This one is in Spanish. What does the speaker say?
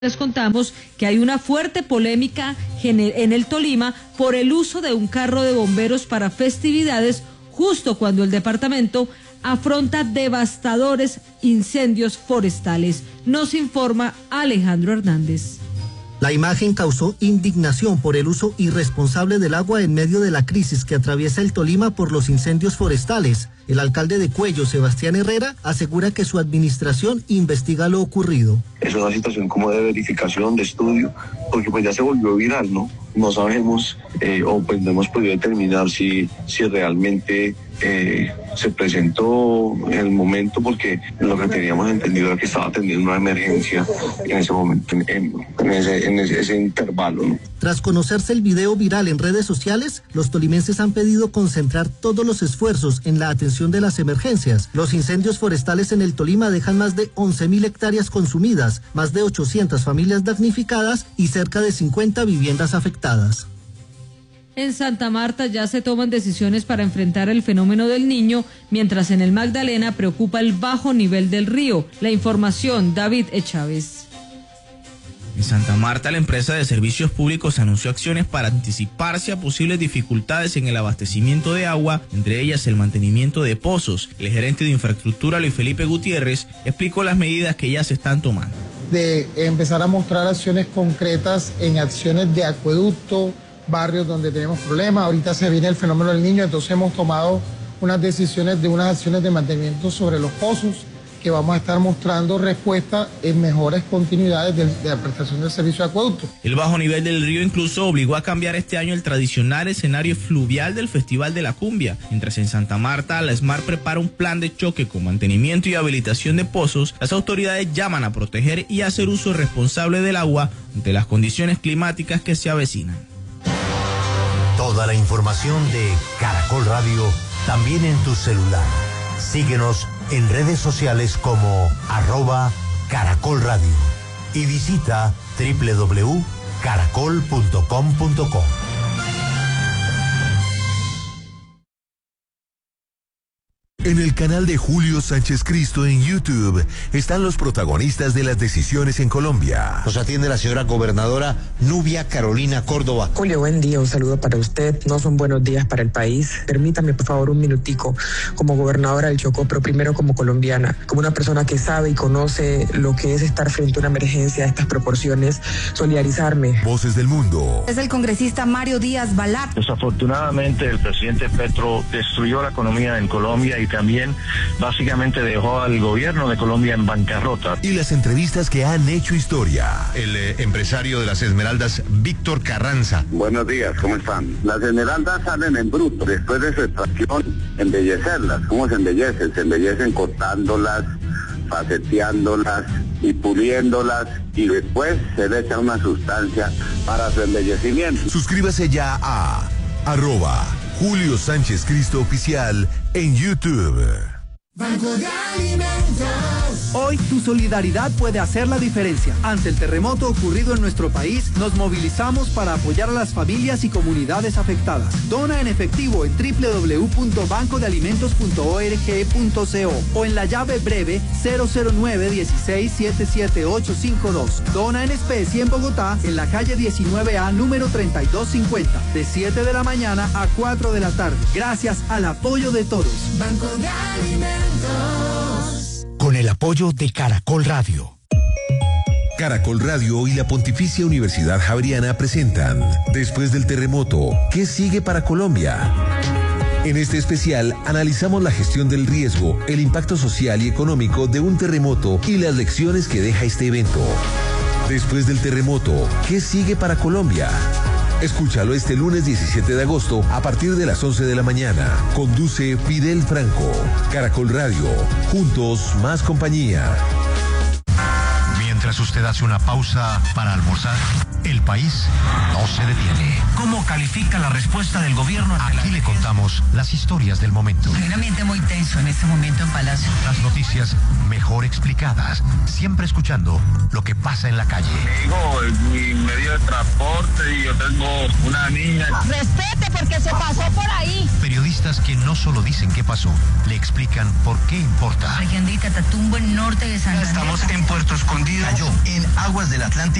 Les contamos que hay una fuerte polémica en el Tolima por el uso de un carro de bomberos para festividades justo cuando el departamento afronta devastadores incendios forestales. Nos informa Alejandro Hernández. La imagen causó indignación por el uso irresponsable del agua en medio de la crisis que atraviesa el Tolima por los incendios forestales. El alcalde de Cuello, Sebastián Herrera, asegura que su administración investiga lo ocurrido. Es una situación como de verificación, de estudio, porque pues ya se volvió viral, ¿no? No sabemos o pues no hemos podido determinar si realmente se presentó en el momento, porque lo que teníamos entendido era que estaba atendiendo una emergencia en ese momento, en ese intervalo, ¿no? Tras conocerse el video viral en redes sociales, los tolimenses han pedido concentrar todos los esfuerzos en la atención de las emergencias. Los incendios forestales en el Tolima dejan más de 11.000 hectáreas consumidas, más de 800 familias damnificadas y cerca de 50 viviendas afectadas. En Santa Marta ya se toman decisiones para enfrentar el fenómeno del Niño, mientras en el Magdalena preocupa el bajo nivel del río. La información, David Chávez. En Santa Marta, la empresa de servicios públicos anunció acciones para anticiparse a posibles dificultades en el abastecimiento de agua, entre ellas el mantenimiento de pozos. El gerente de infraestructura, Luis Felipe Gutiérrez, explicó las medidas que ya se están tomando. De empezar a mostrar acciones concretas en acciones de acueducto, barrios donde tenemos problemas. Ahorita se viene el fenómeno del Niño, entonces hemos tomado unas decisiones de unas acciones de mantenimiento sobre los pozos, que vamos a estar mostrando respuesta en mejores continuidades de la prestación del servicio de acueducto. El bajo nivel del río incluso obligó a cambiar este año el tradicional escenario fluvial del Festival de la Cumbia, mientras en Santa Marta la SMART prepara un plan de choque con mantenimiento y habilitación de pozos. Las autoridades llaman a proteger y hacer uso responsable del agua ante las condiciones climáticas que se avecinan. Toda la información de Caracol Radio también en tu celular. Síguenos en redes sociales como @Caracol Radio y visita www.caracol.com.co. En el canal de Julio Sánchez Cristo en YouTube están los protagonistas de las decisiones en Colombia. Nos atiende la señora gobernadora Nubia Carolina Córdoba. Julio, buen día, un saludo para usted. No son buenos días para el país. Permítame, por favor, un minutico como gobernadora del Chocó, pero primero como colombiana, como una persona que sabe y conoce lo que es estar frente a una emergencia de estas proporciones, solidarizarme. Voces del mundo. Es el congresista Mario Díaz Balart. Desafortunadamente, el presidente Petro destruyó la economía en Colombia y también básicamente dejó al gobierno de Colombia en bancarrota. Y las entrevistas que han hecho historia. El empresario de las Esmeraldas, Víctor Carranza. Buenos días, ¿cómo están? Las esmeraldas salen en bruto, después de su extracción, embellecerlas. ¿Cómo se embellecen? Se embellecen cortándolas, faceteándolas y puliéndolas, y después se le echa una sustancia para su embellecimiento. Suscríbase ya a @Julio Sánchez Cristo Oficial en YouTube. Banco de Alimentos. Hoy tu solidaridad puede hacer la diferencia. Ante el terremoto ocurrido en nuestro país, nos movilizamos para apoyar a las familias y comunidades afectadas. Dona en efectivo en www.bancodealimentos.org.co o en la llave breve 009-16-77852. Dona en especie en Bogotá, en la calle 19A, número 3250, de 7 de la mañana a 4 de la tarde. Gracias al apoyo de todos. Banco de Alimentos. Con el apoyo de Caracol Radio. Caracol Radio y la Pontificia Universidad Javeriana presentan Después del terremoto, ¿qué sigue para Colombia? En este especial analizamos la gestión del riesgo, el impacto social y económico de un terremoto y las lecciones que deja este evento. Después del terremoto, ¿qué sigue para Colombia? Escúchalo este lunes 17 de agosto a partir de las 11 de la mañana. Conduce Fidel Franco. Caracol Radio. Juntos, más compañía. Mientras usted hace una pausa para almorzar, el país no se detiene. ¿Cómo califica la respuesta del gobierno? Aquí le contamos las historias del momento. Hay un ambiente muy tenso en este momento en Palacio. Las noticias mejor explicadas, siempre escuchando lo que pasa en la calle. Digo, es mi medio de transporte y yo tengo una niña. Respete porque se pasó por ahí. Periodistas que no solo dicen qué pasó, le explican por qué importa. Región de Itatumbo, en norte de Santander. Estamos en Puerto Escondido. en aguas del Atlántico.